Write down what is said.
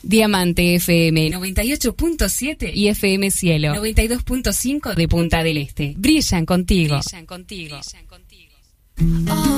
Diamante FM 98.7 y FM Cielo 92.5 de Punta del Este. Brillan contigo.